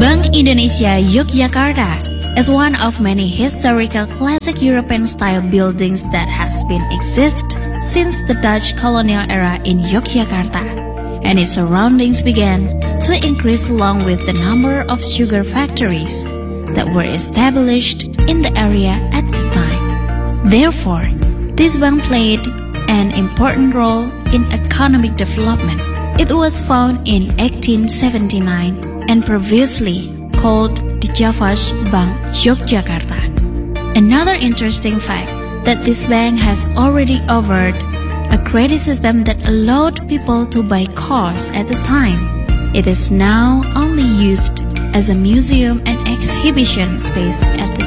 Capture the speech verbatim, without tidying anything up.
Bank Indonesia Yogyakarta is one of many historical classic European-style buildings that has been exist since the Dutch colonial era in Yogyakarta, and its surroundings began to increase along with the number of sugar factories that were established in the area at the time. Therefore, this bank played an important role in economic development. It was founded in eighteen seventy-nine and previously called the Javas Bank Yogyakarta. Another interesting fact that this bank has already offered a credit system that allowed people to buy cars at the time. It is now only used as a museum and exhibition space at the